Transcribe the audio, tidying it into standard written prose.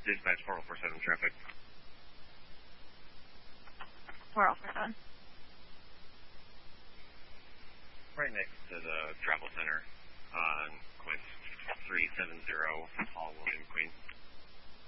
dispatch 4047 traffic. 4047. Right next to the travel center on